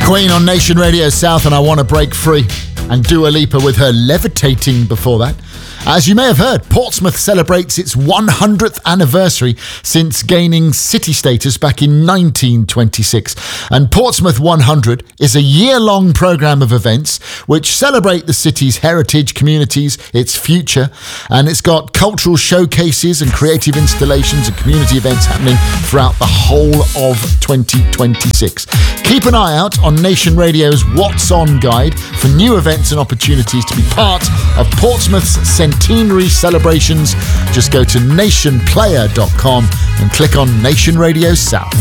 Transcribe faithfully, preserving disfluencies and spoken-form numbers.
Queen on Nation Radio South, and I Want to Break Free. And Dua Lipa with her Levitating before that. As you may have heard, Portsmouth celebrates its one hundredth anniversary since gaining city status back in nineteen twenty-six. And Portsmouth one hundred is a year-long programme of events which celebrate the city's heritage, communities, its future. And it's got cultural showcases and creative installations and community events happening throughout the whole of twenty twenty-six. Keep an eye out on Nation Radio's What's On guide for new events and opportunities to be part of Portsmouth's centenary celebrations. Just go to nation player dot com and click on Nation Radio South.